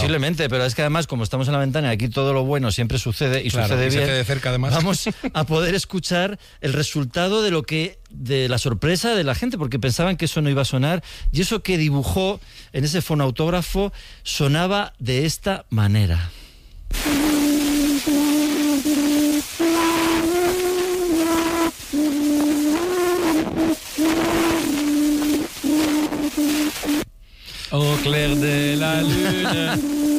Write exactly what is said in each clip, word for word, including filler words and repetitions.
posiblemente, pero es que además, como estamos en la ventana y aquí todo lo bueno siempre sucede y claro, sucede y bien, se hace de cerca además. Vamos a poder escuchar el resultado de lo que de la sorpresa de la gente, porque pensaban que eso no iba a sonar, y eso que dibujó en ese fonautógrafo sonaba de esta manera. Au clair de la luna.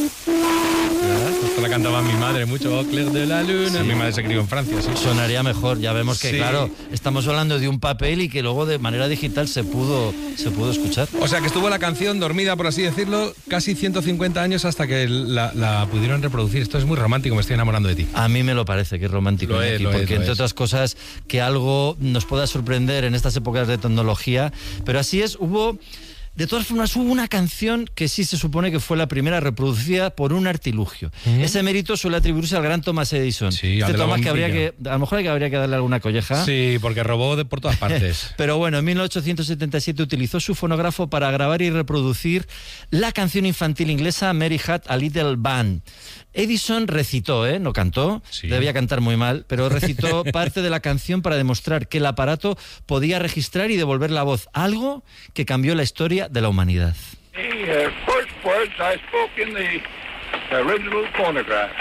Esto la cantaba mi madre mucho, Au clair de la luna. Sí. Mi madre se crió en Francia, sí. Sonaría mejor, ya vemos que, sí. claro, estamos hablando de un papel y que luego de manera digital se pudo, se pudo escuchar. O sea, que estuvo la canción dormida, por así decirlo, casi ciento cincuenta años hasta que la, la pudieron reproducir. Esto es muy romántico, me estoy enamorando de ti. A mí me lo parece que es romántico, lo es, aquí, lo porque es, lo entre es. otras cosas, que algo nos pueda sorprender en estas épocas de tecnología, pero así es, hubo... De todas formas, hubo una canción que sí se supone que fue la primera reproducida por un artilugio. Uh-huh. Ese mérito suele atribuirse al gran Thomas Edison. Sí, este Thomas que habría que, a lo mejor hay que, habría que darle alguna colleja. Sí, porque robó de por todas partes. Pero bueno, en mil ochocientos setenta y siete utilizó su fonógrafo para grabar y reproducir la canción infantil inglesa Mary Had a Little Band. Edison recitó, ¿eh? No cantó, sí. Debía cantar muy mal, pero recitó parte de la canción para demostrar que el aparato podía registrar y devolver la voz, algo que cambió la historia de la humanidad. The uh, first words I spoke in the original phonograph,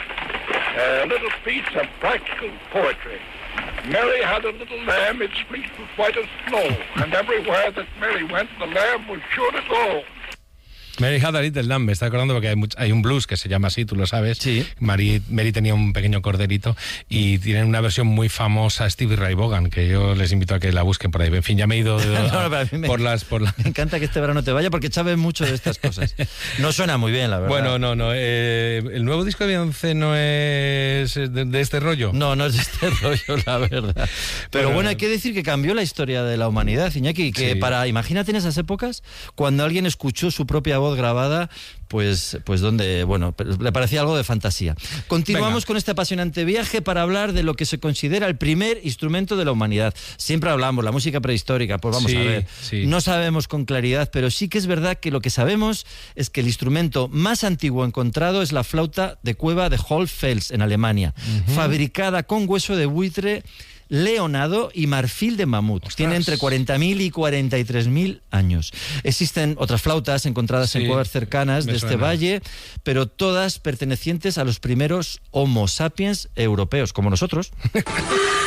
a little piece of practical poetry. Mary had a little lamb, its fleece was white as snow, and everywhere that Mary went, the lamb was sure to go. Mary Had a Little Lamb, me está acordando porque hay, much, hay un blues que se llama así, tú lo sabes. Sí. Mary, Mary tenía un pequeño corderito y tienen una versión muy famosa, Stevie Ray Vaughan, que yo les invito a que la busquen por ahí. En fin, ya me he ido de, no, a, no, a mí me, por las... Por la... me encanta que este verano te vaya porque sabes mucho de estas cosas. No suena muy bien, la verdad. Bueno, no, no. Eh, ¿El nuevo disco de Beyoncé no es de, de este rollo? No, no es de este rollo, la verdad. Pero bueno, bueno, hay que decir que cambió la historia de la humanidad, Iñaki, que sí. para, imagínate en esas épocas, cuando alguien escuchó su propia voz grabada, pues, pues donde, bueno, le parecía algo de fantasía. Continuamos Venga. con este apasionante viaje para hablar de lo que se considera el primer instrumento de la humanidad. Siempre hablamos, la música prehistórica, pues vamos sí, a ver. Sí. No sabemos con claridad, pero sí que es verdad que lo que sabemos es que el instrumento más antiguo encontrado es la flauta de cueva de Hohlfels, en Alemania, uh-huh. fabricada con hueso de buitre, leonado y marfil de mamut. Ostras. Tiene entre cuarenta mil y cuarenta y tres mil años. Existen otras flautas encontradas sí, en cuevas cercanas de este valle, pero todas pertenecientes a los primeros Homo sapiens europeos, como nosotros.